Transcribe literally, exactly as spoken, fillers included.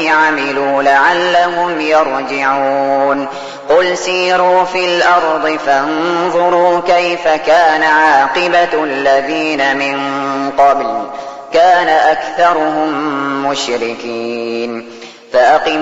الذي عملوا لعلهم يرجعون قل سيروا في الأرض فانظروا كيف كان عاقبة الذين من قبل كان أكثرهم مشركين فأقم